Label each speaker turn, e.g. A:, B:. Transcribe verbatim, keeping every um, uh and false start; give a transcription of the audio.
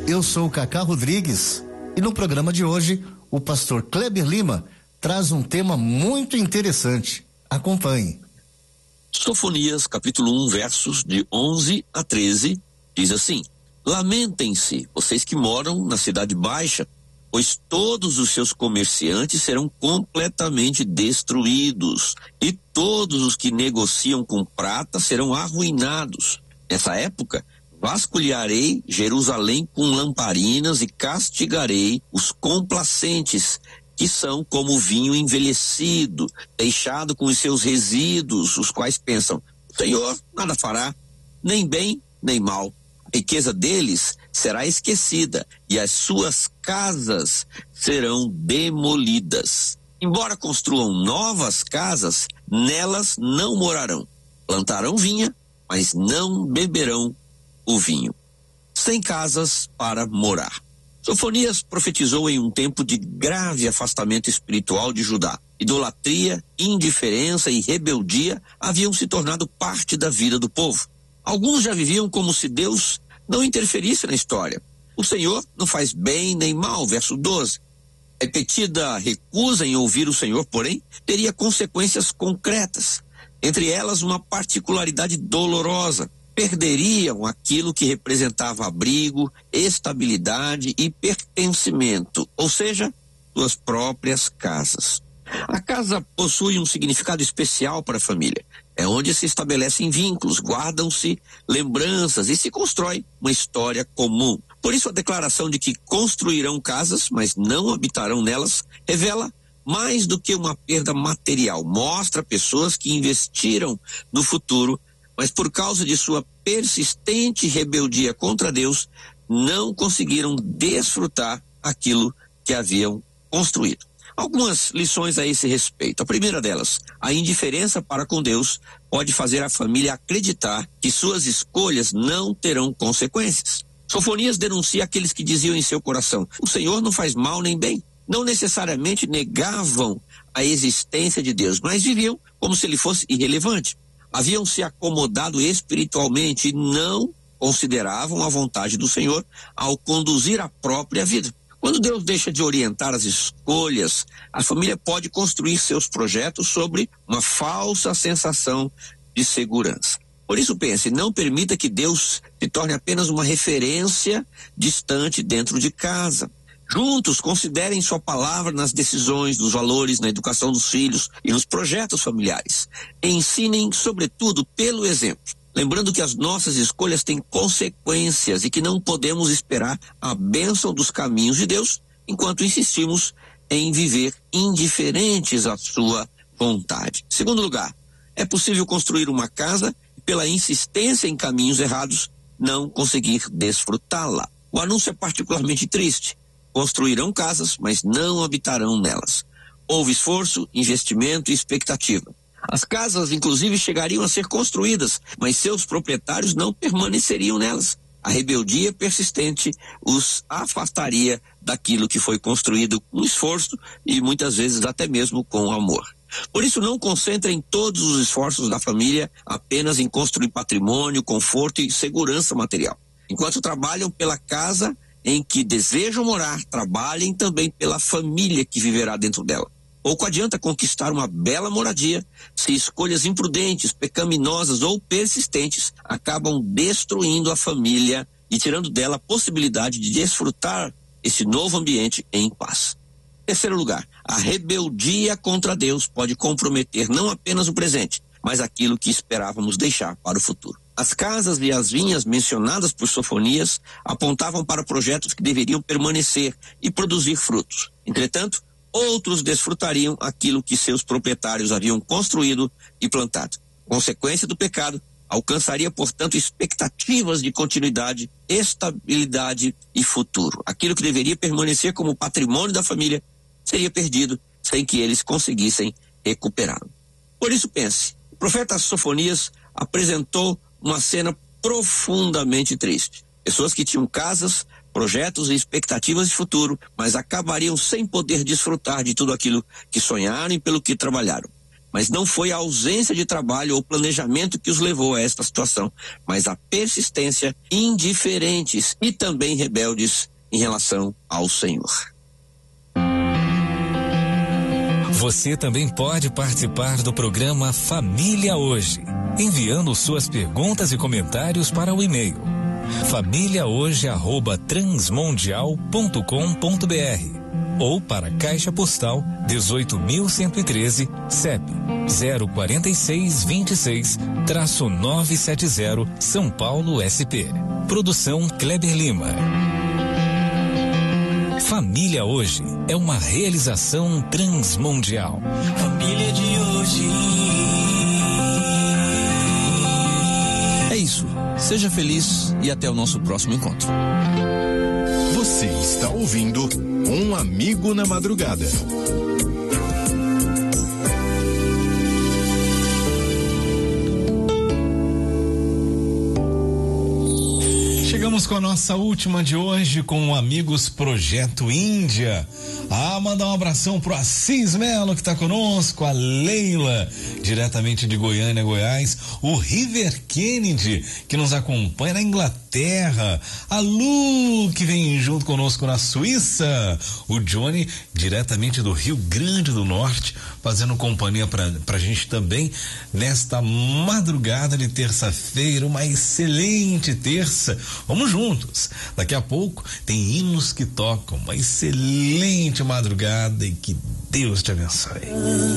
A: Eu sou o Cacá Rodrigues e no programa de hoje o pastor Kleber Lima traz um tema muito interessante. Acompanhe.
B: Sofonias, capítulo um, versos de onze a treze, diz assim: Lamentem-se, vocês que moram na cidade baixa, pois todos os seus comerciantes serão completamente destruídos, e todos os que negociam com prata serão arruinados. Nessa época, vasculharei Jerusalém com lamparinas e castigarei os complacentes, que são como vinho envelhecido, deixado com os seus resíduos, os quais pensam: o Senhor nada fará, nem bem nem mal. A riqueza deles será esquecida e as suas casas serão demolidas. Embora construam novas casas, nelas não morarão. Plantarão vinha, mas não beberão o vinho. Sem casas para morar. Sofonias profetizou em um tempo de grave afastamento espiritual de Judá. Idolatria, indiferença e rebeldia haviam se tornado parte da vida do povo. Alguns já viviam como se Deus não interferisse na história. O Senhor não faz bem nem mal, verso doze. A repetida recusa em ouvir o Senhor, porém, teria consequências concretas. Entre elas, uma particularidade dolorosa. Perderiam aquilo que representava abrigo, estabilidade e pertencimento, ou seja, suas próprias casas. A casa possui um significado especial para a família. É onde se estabelecem vínculos, guardam-se lembranças e se constrói uma história comum. Por isso, a declaração de que construirão casas, mas não habitarão nelas, revela mais do que uma perda material. Mostra pessoas que investiram no futuro, mas por causa de sua persistente rebeldia contra Deus, não conseguiram desfrutar aquilo que haviam construído. Algumas lições a esse respeito. A primeira delas, a indiferença para com Deus pode fazer a família acreditar que suas escolhas não terão consequências. Sofonias denuncia aqueles que diziam em seu coração: o Senhor não faz mal nem bem. Não necessariamente negavam a existência de Deus, mas viviam como se ele fosse irrelevante. Haviam se acomodado espiritualmente e não consideravam a vontade do Senhor ao conduzir a própria vida. Quando Deus deixa de orientar as escolhas, a família pode construir seus projetos sobre uma falsa sensação de segurança. Por isso pense, não permita que Deus se torne apenas uma referência distante dentro de casa. Juntos, considerem sua palavra nas decisões, nos valores, na educação dos filhos e nos projetos familiares. Ensinem, sobretudo, pelo exemplo. Lembrando que as nossas escolhas têm consequências e que não podemos esperar a bênção dos caminhos de Deus enquanto insistimos em viver indiferentes à sua vontade. Segundo lugar, é possível construir uma casa e, pela insistência em caminhos errados, não conseguir desfrutá-la. O anúncio é particularmente triste. Construirão casas, mas não habitarão nelas. Houve esforço, investimento e expectativa. As casas, inclusive, chegariam a ser construídas, mas seus proprietários não permaneceriam nelas. A rebeldia persistente os afastaria daquilo que foi construído com esforço e muitas vezes até mesmo com amor. Por isso, não concentrem todos os esforços da família apenas em construir patrimônio, conforto e segurança material. Enquanto trabalham pela casa em que desejam morar, trabalhem também pela família que viverá dentro dela. Pouco adianta conquistar uma bela moradia se escolhas imprudentes, pecaminosas ou persistentes acabam destruindo a família e tirando dela a possibilidade de desfrutar esse novo ambiente em paz. Terceiro lugar, a rebeldia contra Deus pode comprometer não apenas o presente, mas aquilo que esperávamos deixar para o futuro. As casas e as vinhas mencionadas por Sofonias apontavam para projetos que deveriam permanecer e produzir frutos. Entretanto, outros desfrutariam aquilo que seus proprietários haviam construído e plantado. Consequência do pecado, alcançaria, portanto, expectativas de continuidade, estabilidade e futuro. Aquilo que deveria permanecer como patrimônio da família seria perdido sem que eles conseguissem recuperá-lo. Por isso, pense, o profeta Sofonias apresentou uma cena profundamente triste. Pessoas que tinham casas, projetos e expectativas de futuro, mas acabariam sem poder desfrutar de tudo aquilo que sonharam e pelo que trabalharam. Mas não foi a ausência de trabalho ou planejamento que os levou a esta situação, mas a persistência, indiferentes e também rebeldes em relação ao Senhor.
C: Você também pode participar do programa Família Hoje, enviando suas perguntas e comentários para o e-mail família hoje arroba transmundial ponto com ponto br ou para Caixa Postal dezoito mil cento e treze, C E P zero quatro seis dois seis, nove sete zero, São Paulo, S P. Produção Kleber Lima. Família Hoje é uma realização transmundial.
D: Família de hoje.
E: É isso. Seja feliz e até o nosso próximo encontro.
F: Você está ouvindo Um Amigo na Madrugada.
G: Chegamos com a nossa última de hoje com o Amigos Projeto Índia. Ah, mandar um abração pro Assis Melo que tá conosco, a Leila, diretamente de Goiânia, Goiás, o River Kennedy, que nos acompanha na Inglaterra, a Lu, que vem junto conosco na Suíça, o Johnny, diretamente do Rio Grande do Norte, fazendo companhia pra, pra gente também nesta madrugada de terça-feira, uma excelente terça. Vamos juntos. Daqui a pouco tem hinos que tocam. Uma excelente madrugada e que Deus te abençoe.